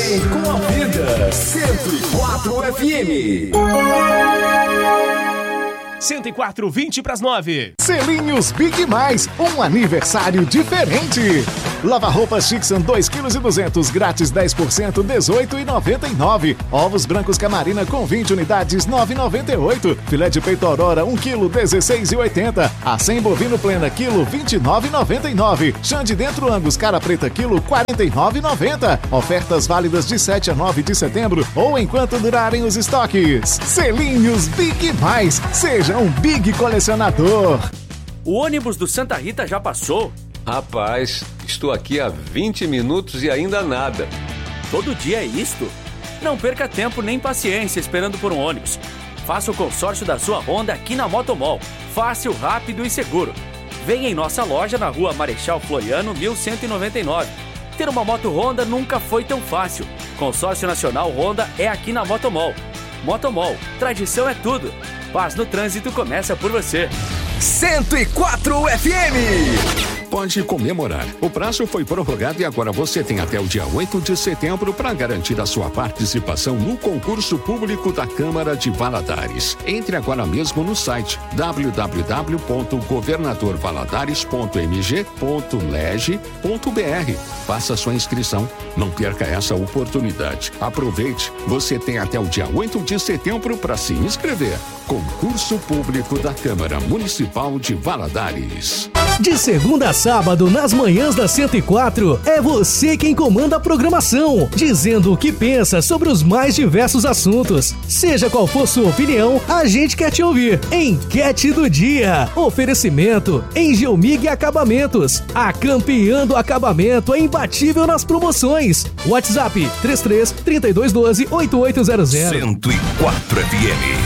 Bem com a vida. 104 FM. 104, 20 para as 9. Selinhos Big Mais, um aniversário diferente. Lava-roupas Tixan 2,2 kg, grátis 10%, 18,99. Ovos brancos Camarina com 20 unidades, 9,98. Filé de peito Aurora 1 kg, 16,80. Acém bovino plena quilo, 29,99. Chã de dentro Angus cara preta quilo, 49,90. Ofertas válidas de 7 a 9 de setembro ou enquanto durarem os estoques. Selinhos Big Mais, seja um Big colecionador. O ônibus do Santa Rita já passou? Rapaz, estou aqui há 20 minutos e ainda nada. Todo dia é isto? Não perca tempo nem paciência esperando por um ônibus. Faça o consórcio da sua Honda aqui na Motomol. Fácil, rápido e seguro. Venha em nossa loja na rua Marechal Floriano, 1199. Ter uma moto Honda nunca foi tão fácil. Consórcio Nacional Honda é aqui na Motomol. Motomol, tradição é tudo. Paz no trânsito começa por você. 104 FM. Pode comemorar. O prazo foi prorrogado e agora você tem até o dia 8 de setembro para garantir a sua participação no concurso público da Câmara de Valadares. Entre agora mesmo no site www.governadorvaladares.mg.leg.br. Faça sua inscrição. Não perca essa oportunidade. Aproveite. Você tem até o dia 8 de setembro para se inscrever. Concurso público da Câmara Municipal de Valadares. De segunda a sábado, nas manhãs da 104, é você quem comanda a programação, dizendo o que pensa sobre os mais diversos assuntos. Seja qual for sua opinião, a gente quer te ouvir. Enquete do dia. Oferecimento Engelmig Acabamentos. A campeã do acabamento é imbatível nas promoções. WhatsApp 33 3212 8800. 104 FM.